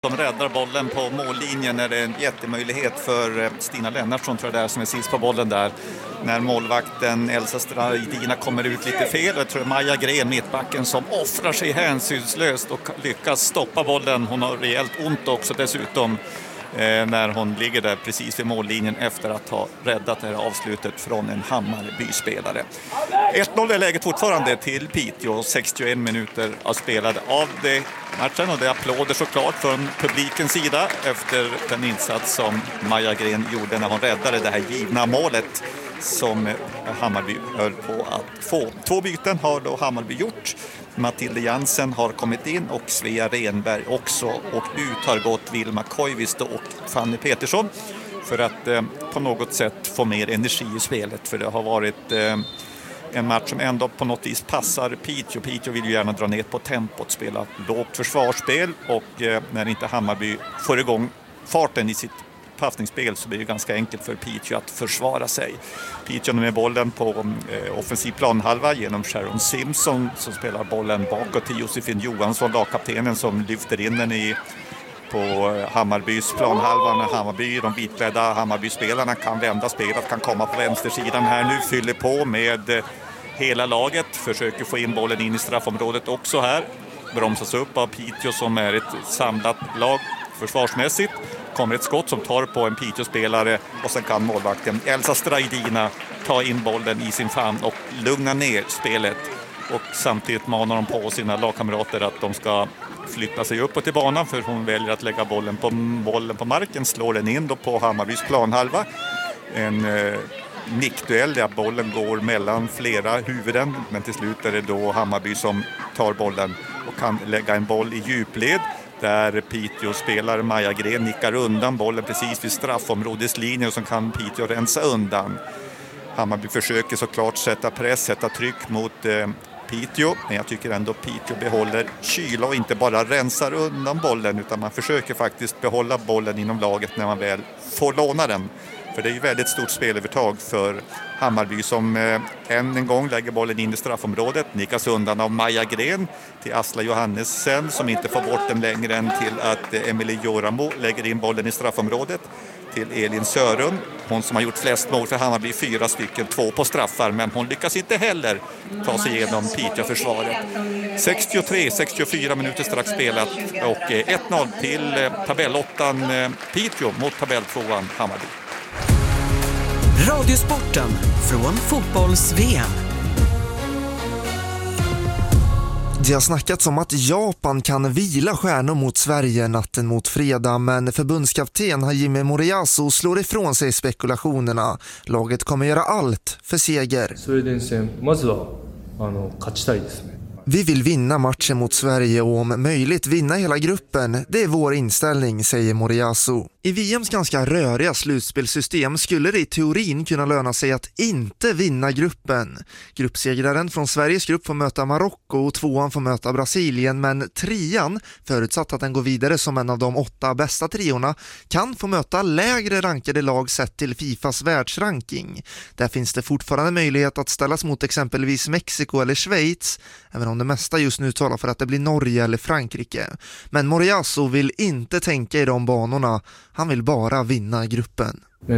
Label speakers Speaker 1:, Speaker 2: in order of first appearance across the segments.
Speaker 1: De räddar bollen på mållinjen när det är en jättemöjlighet för Stina Lennartsson, tror jag, där som är sist på bollen där. När målvakten Elsa Strajdina kommer ut lite fel. Jag tror Maja Gren, mittbacken, som offrar sig hänsynslöst och lyckas stoppa bollen. Hon har rejält ont också dessutom när hon ligger där precis vid mållinjen efter att ha räddat det här avslutet från en Hammarby-spelare. 1-0 är läget fortfarande till Piteå. 61 minuter har spelade av det matchen och det är applåder såklart från publikens sida efter den insats som Maja Gren gjorde när hon räddade det här givna målet som Hammarby höll på att få. 2 byten har då Hammarby gjort. Matilda Jansen har kommit in och Svea Renberg också, och ut har gått Vilma Koivisto och Fanny Petersson för att på något sätt få mer energi i spelet, för det har varit en match som ändå på något vis passar Piteå. Piteå vill ju gärna dra ner på tempot, spela lågt försvarsspel, och när inte Hammarby får igång farten i sitt passningsspel så blir det ganska enkelt för Piteå att försvara sig. Piteå med bollen på offensiv planhalva genom Sharon Simpson som spelar bollen bakåt till Josefin Johansson, lagkaptenen, som lyfter in den på Hammarbys planhalva. När Hammarby, de vitklädda Hammarby-spelarna kan vända spelet, kan komma på vänstersidan här nu, fyller på med hela laget, försöker få in bollen in i straffområdet också här. Bromsas upp av Piteå som är ett samlat lag försvarsmässigt. Kommer ett skott som tar på en Piteå-spelare och sen kan målvakten Elsa Strajdina ta in bollen i sin famn och lugna ner spelet. Och samtidigt manar de på sina lagkamrater att de ska flytta sig uppåt i banan, för hon väljer att lägga bollen på marken, slår den in då på Hammarbys planhalva. En nickduell där bollen går mellan flera huvuden, men till slut är det då Hammarby som tar bollen och kan lägga en boll i djupled. Där Piteå spelar Maja Gren nickar undan bollen precis vid straffområdeslinjen, och så kan Piteå rensa undan. Hammarby försöker såklart sätta press, sätta tryck mot Piteå, men jag tycker ändå Piteå behåller kyla och inte bara rensar undan bollen, utan man försöker faktiskt behålla bollen inom laget när man väl får låna den. För det är ju väldigt stort spelövertag för Hammarby som än en gång lägger bollen in i straffområdet. Nickas undan av Maja Gren till Asla Johannesen som inte får bort den längre än till att Emelie Joramo lägger in bollen i straffområdet. Till Elin Sörund, hon som har gjort flest mål för Hammarby, 4 stycken, 2 på straffar, men hon lyckas inte heller ta sig igenom Piteå-försvaret. 63-64 minuter strax spelat och 1-0 till tabellåttan Piteå mot tabelltvåan Hammarby.
Speaker 2: Radiosporten från fotbolls-VM.
Speaker 3: Det har snackats om att Japan kan vila stjärnor mot Sverige natten mot fredag, men förbundskapten Hajime Moriyasu slår ifrån sig spekulationerna. Laget kommer göra allt för seger. Vi vill vinna matchen mot Sverige och om möjligt vinna hela gruppen. Det är vår inställning, säger Moriyasu. I VMs ganska röriga slutspelsystem skulle det i teorin kunna löna sig att inte vinna gruppen. Gruppsegraren från Sveriges grupp får möta Marocko och 2:an får möta Brasilien, men 3:an, förutsatt att den går vidare som en av de 8 bästa triorna, kan få möta lägre rankade lag sett till Fifas världsranking. Där finns det fortfarande möjlighet att ställas mot exempelvis Mexiko eller Schweiz, även om det mesta just nu talar för att det blir Norge eller Frankrike. Men Moriyasu vill inte tänka i de banorna. Han vill bara vinna gruppen. Det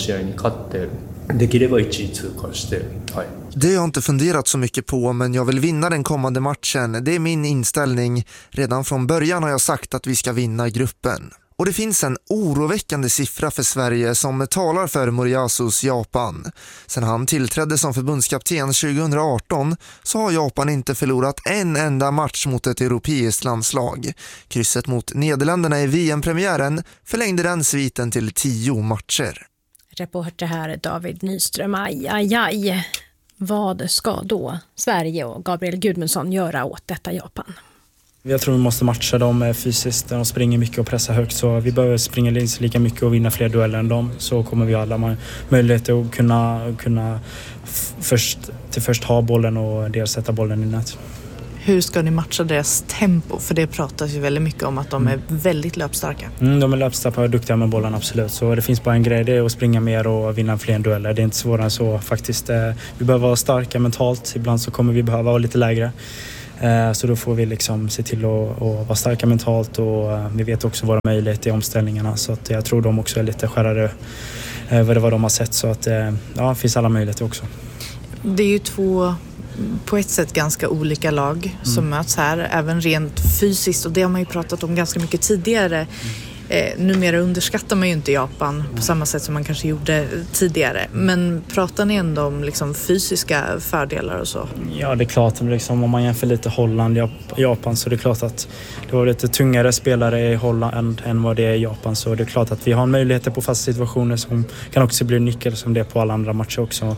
Speaker 3: har jag inte funderat så mycket på, men jag vill vinna den kommande matchen. Det är min inställning. Redan från början har jag sagt att vi ska vinna gruppen. Och det finns en oroväckande siffra för Sverige som talar för Moriyasus Japan. Sen han tillträdde som förbundskapten 2018 så har Japan inte förlorat en enda match mot ett europeiskt landslag. Krysset mot Nederländerna i VM-premiären förlängde den sviten till 10 matcher.
Speaker 4: Reporter här David Nyström. Aj. Vad ska då Sverige och Gabriel Gudmundsson göra åt detta Japan?
Speaker 5: Jag tror vi måste matcha dem fysiskt. De springer mycket och pressar högt, så vi behöver springa lika mycket och vinna fler dueller än dem. Så kommer vi alla ha möjlighet att kunna först ha bollen och dels sätta bollen i nät.
Speaker 6: Hur ska ni matcha deras tempo? För det pratas ju väldigt mycket om att de är väldigt löpstarka.
Speaker 5: De är löpstarka och duktiga med bollen, absolut. Så det finns bara en grej, det är att springa mer och vinna fler dueller. Det är inte svårare än så faktiskt. Vi behöver vara starka mentalt. Ibland så kommer vi behöva vara lite lägre. Så då får vi liksom se till att vara starka mentalt, och vi vet också våra möjligheter i omställningarna, så att jag tror de också är lite skärrade över vad de har sett, så att det finns alla möjligheter också. Det är ju två på ett sätt ganska olika lag som möts här, även rent fysiskt, och det har man ju pratat om ganska mycket tidigare. Numera underskattar man ju inte Japan på samma sätt som man kanske gjorde tidigare. Men pratar ni ändå om liksom fysiska fördelar och så? Ja, det är klart. Liksom, om man jämför lite Holland och Japan, så är det klart att det var lite tungare spelare i Holland än vad det är i Japan. Så det är klart att vi har möjligheter på fasta situationer som kan också bli nyckel som det är på alla andra matcher också.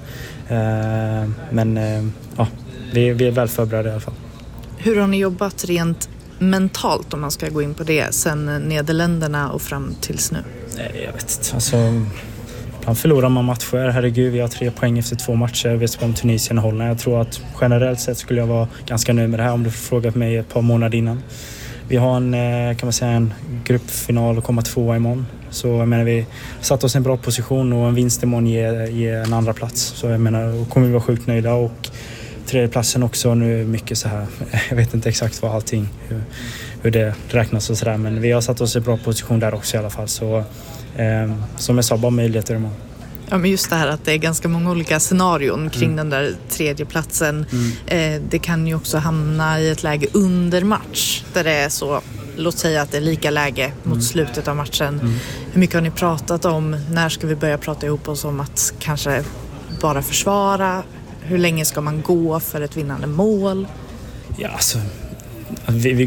Speaker 5: Vi är väl förberedda i alla fall. Hur har ni jobbat rent mentalt, om man ska gå in på det, sen Nederländerna och fram tills nu? Jag vet inte, alltså ibland förlorar man matcher, herregud, vi har 3 poäng efter 2 matcher, vi vet om Tunisien och Holland. Jag tror att generellt sett skulle jag vara ganska nöjd med det här om du frågat mig ett par månader innan. Vi har en gruppfinal och komma 2 imorgon, så jag menar, vi satt oss i en bra position, och en vinst imorgon ger en andra plats, så jag menar, och kommer vi vara sjukt nöjda. Och 3:e platsen också, nu är mycket så här, jag vet inte exakt vad allting, hur det räknas och sådär, men vi har satt oss i bra position där också i alla fall, så som jag sa, bara möjligheter imorgon. Ja, men just det här att det är ganska många olika scenarion kring den där 3:e platsen. Det kan ju också hamna i ett läge under match där det är så, låt säga att det är lika läge mot slutet av matchen. Hur mycket har ni pratat om, när ska vi börja prata ihop oss om att kanske bara försvara? Hur länge ska man gå för ett vinnande mål? Ja, alltså, vi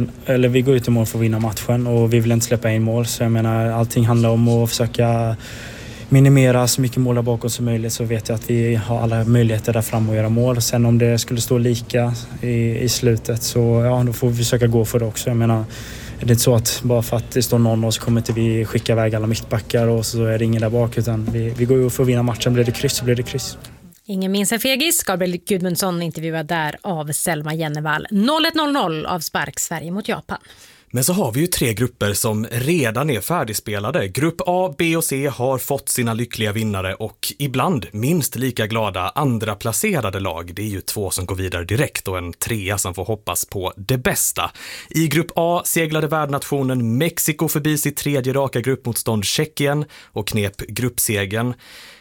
Speaker 5: går ut i mål för att vinna matchen, och vi vill inte släppa in mål. Så jag menar, allting handlar om att försöka minimera så mycket mål där bakom som möjligt, så vet jag att vi har alla möjligheter där fram att göra mål. Sen om det skulle stå lika i slutet, så då får vi försöka gå för det också. Jag menar, det är inte så att bara för att det står någon och så kommer inte vi skicka iväg alla mittbackar och så är det ingen där bak, utan vi går ju för att vinna matchen. Blir det kryss så blir det kryss.
Speaker 4: Ingen minns en fegis. Gabriel Gudmundsson intervjuad där av Selma Jennevall. 0-1-0 av spark Sverige mot Japan.
Speaker 7: Men så har vi ju 3 grupper som redan är färdigspelade. Grupp A, B och C har fått sina lyckliga vinnare, och ibland minst lika glada andra placerade lag. Det är ju 2 som går vidare direkt och en 3 som får hoppas på det bästa. I grupp A seglade värdnationen Mexiko förbi sitt 3:e raka gruppmotstånd Tjeckien och knep gruppsegern.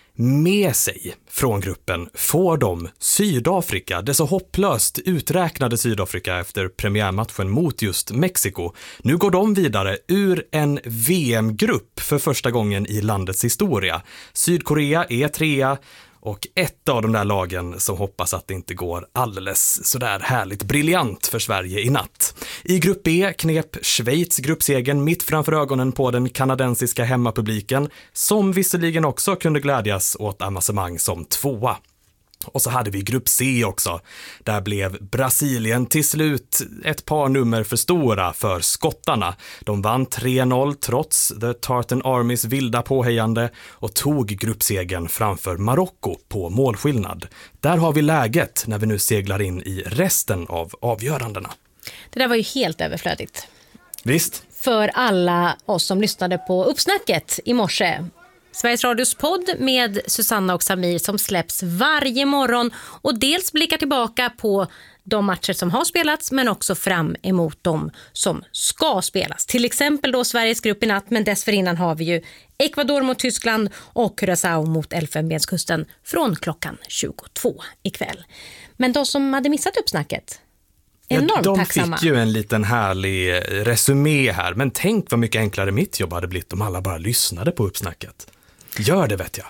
Speaker 7: Med sig från gruppen får de Sydafrika, det så hopplöst uträknade Sydafrika efter premiärmatchen mot just Mexiko. Nu går de vidare ur en VM-grupp för första gången i landets historia. Sydkorea är 3:a, och ett av de där lagen som hoppas att det inte går alldeles sådär härligt briljant för Sverige i natt. I grupp B knep Schweiz gruppsegen mitt framför ögonen på den kanadensiska hemmapubliken, som visserligen också kunde glädjas åt avancemang som 2:a. Och så hade vi grupp C också. Där blev Brasilien till slut ett par nummer för stora för skottarna. De vann 3-0 trots The Tartan Armys vilda påhejande och tog gruppsegen framför Marocko på målskillnad. Där har vi läget när vi nu seglar in i resten av avgörandena.
Speaker 4: Det där var ju helt överflödigt.
Speaker 7: Visst.
Speaker 4: För alla oss som lyssnade på Uppsnacket i morse. Sveriges Radios podd med Susanna och Samir som släpps varje morgon och dels blickar tillbaka på de matcher som har spelats men också fram emot de som ska spelas. Till exempel då Sveriges grupp i natt, men dessförinnan har vi ju Ecuador mot Tyskland och Curaçao mot Elfenbenskusten från klockan 22 ikväll. Men de som hade missat Uppsnacket, enormt
Speaker 7: de
Speaker 4: tacksamma.
Speaker 7: Fick ju en liten härlig resumé här, men tänk vad mycket enklare mitt jobb hade blivit om alla bara lyssnade på Uppsnacket. Gör det, vet jag.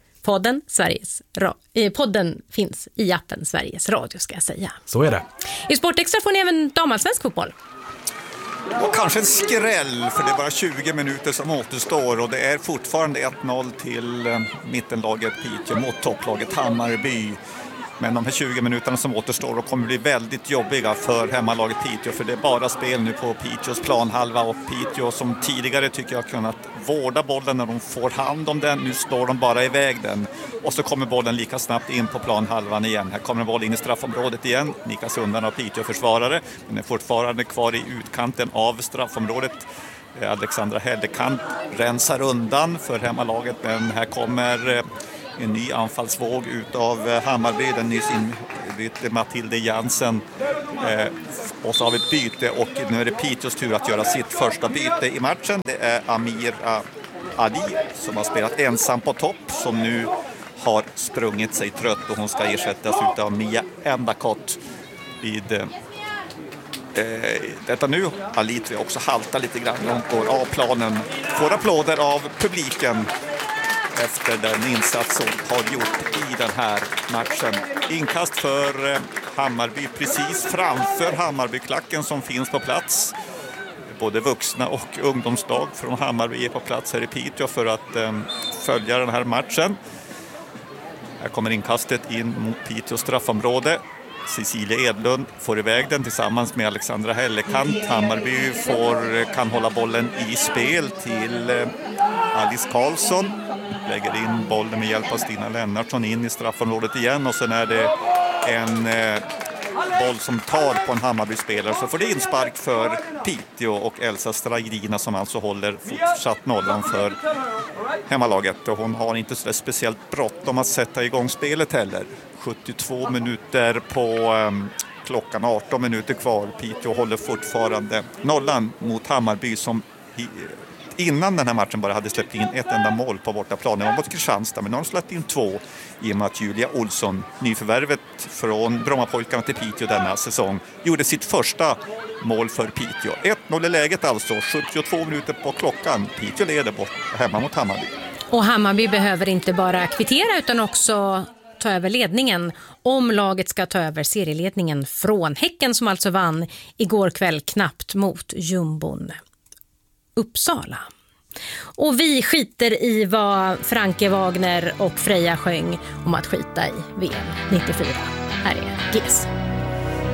Speaker 4: Podden finns i appen Sveriges Radio, ska jag säga.
Speaker 7: Så är det.
Speaker 4: I Sportextra får ni även damallsvensk fotboll.
Speaker 1: Och kanske en skräll, för det är bara 20 minuter som återstår och det är fortfarande 1-0 till mittenlaget Piteå mot topplaget Hammarby. Men de här 20 minuterna som återstår och kommer bli väldigt jobbiga för hemmalaget Piteå, för det är bara spel nu på Piteås planhalva, och Piteå som tidigare tycker jag har kunnat vårda bollen när de får hand om den. Nu står de bara iväg den och så kommer bollen lika snabbt in på planhalvan igen. Här kommer en boll in i straffområdet igen, nikas undan av Piteå-försvarare, men är fortfarande kvar i utkanten av straffområdet. Alexandra Hellekant rensar undan för hemmalaget, men här kommer en ny anfallsvåg utav Hammarby, den nyss bytte Matilde Jansen och så har vi ett byte och nu är det Piteås tur att göra sitt första byte i matchen. Det är Amira Ali som har spelat ensam på topp som nu har sprungit sig trött och hon ska ersättas av Mia Endacott vid detta nu. Ali tror jag också haltar lite grann. Hon går av planen. Får applåder av publiken efter den insats hon har gjort i den här matchen. Inkast för Hammarby precis framför Hammarbyklacken som finns på plats. Både vuxna och ungdomslag från Hammarby är på plats här i Piteå för att följa den här matchen. Här kommer inkastet in mot Piteås straffområde. Cecilia Edlund får iväg den tillsammans med Alexandra Hellekant. Hammarby kan hålla bollen i spel till Alice Karlsson. Lägger in bollen med hjälp av Stina Lennartsson in i straffområdet igen. Och sen är det en boll som tar på en Hammarby-spelare. Så får det inspark för Piteå och Elsa Strajdina som alltså håller fortsatt nollan för hemmalaget. Och hon har inte så speciellt bråttom att sätta igång spelet heller. 72 minuter på klockan, 18 minuter kvar. Piteå håller fortfarande nollan mot Hammarby som innan den här matchen bara hade släppt in ett enda mål på bortaplan. Det var mot Kristianstad, men nu har de släppt in 2 i och med att Julia Olsson, nyförvärvet från Brommapojkarna till Piteå denna säsong, gjorde sitt första mål för Piteå. 1-0 i läget alltså, 72 minuter på klockan. Piteå leder bort hemma mot Hammarby.
Speaker 4: Och Hammarby behöver inte bara kvittera utan också ta över ledningen om laget ska ta över serieledningen från Häcken som alltså vann igår kväll knappt mot jumbon Uppsala. Och vi skiter i vad Franke Wagner och Freja sjöng om att skita i VM 94. Här är GES.